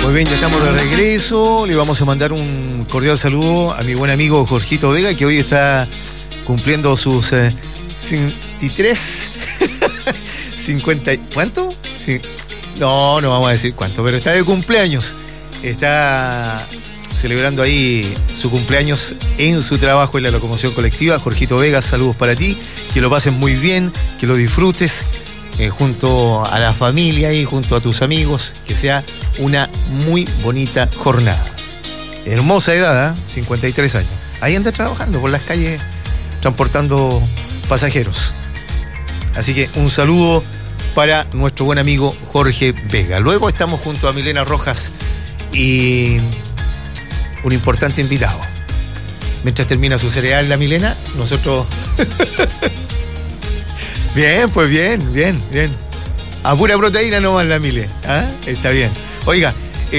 Muy bien, ya estamos de regreso. Le vamos a mandar un cordial saludo a mi buen amigo Jorgito Vega, que hoy está cumpliendo sus 53, 50, ¿cuánto? Sí. No vamos a decir cuánto, pero está de cumpleaños. Está celebrando ahí su cumpleaños en su trabajo en la locomoción colectiva. Jorgito Vega, saludos para ti, que lo pases muy bien, que lo disfrutes junto a la familia y junto a tus amigos, que sea una muy bonita jornada. Hermosa edad, 53 años. Ahí anda trabajando por las calles, transportando pasajeros. Así que un saludo para nuestro buen amigo Jorge Vega. Luego estamos junto a Milena Rojas y un importante invitado. Mientras termina su cereal la Milena, nosotros... Bien, pues bien. A pura proteína nomás la Mile. ¿Ah? Está bien. Oiga,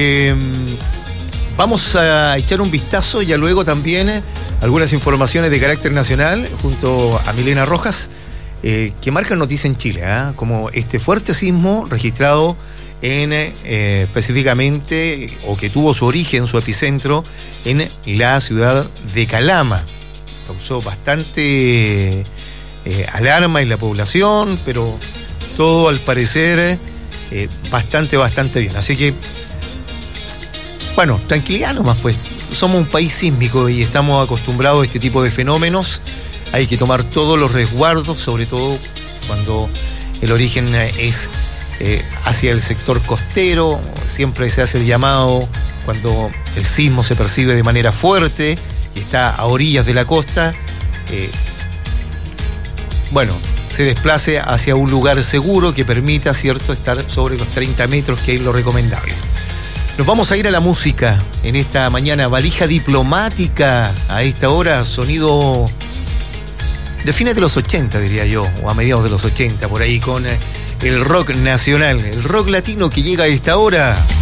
vamos a echar un vistazo ya luego también algunas informaciones de carácter nacional junto a Milena Rojas que marcan noticia en Chile, como este fuerte sismo registrado en específicamente, o que tuvo su origen, su epicentro, en la ciudad de Calama. Causó bastante alarma en la población, pero todo al parecer bastante bien. Así que, bueno, tranquilidad nomás, pues. Somos un país sísmico y estamos acostumbrados a este tipo de fenómenos. Hay que tomar todos los resguardos, sobre todo cuando el origen es hacia el sector costero. Siempre se hace el llamado cuando el sismo se percibe de manera fuerte y está a orillas de la costa. Se desplace hacia un lugar seguro que permita, ¿cierto?, estar sobre los 30 metros, que es lo recomendable. Nos vamos a ir a la música en esta mañana. Valija diplomática a esta hora, sonido de fines de los 80, diría yo, o a mediados de los 80, por ahí, con el rock nacional, el rock latino que llega a esta hora.